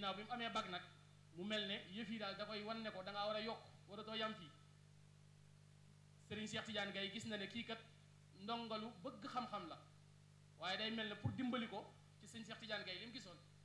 ginnaaw bi mu amee bag nag mu mel ne yëf yi daal da koy wan ne ko da ngaa war a yokk waratoo yam fii Serigne Cheikh Tidiane Gaye gis na ne kii kat ndongalu bëgg xam-xam la waaye day mel ne pour dimbali ko ci Serigne Cheikh Tidiane Gaye li mu gisoon